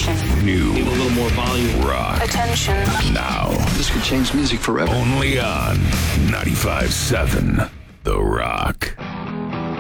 Attention. New. Need a little more volume. Rock. Attention. Now. This could change music forever. Only on 95.7 The Rock.